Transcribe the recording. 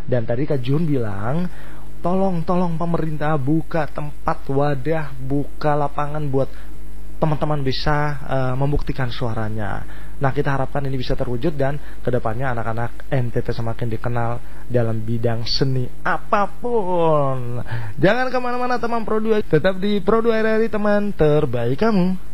Dan tadi Kak Jun bilang, tolong pemerintah buka tempat wadah, buka lapangan buat teman-teman bisa membuktikan suaranya. Nah, kita harapkan ini bisa terwujud dan kedepannya anak-anak NTT semakin dikenal dalam bidang seni apapun. Jangan kemana-mana teman Pro 2, tetap di Pro 2 RRI, teman terbaik kamu.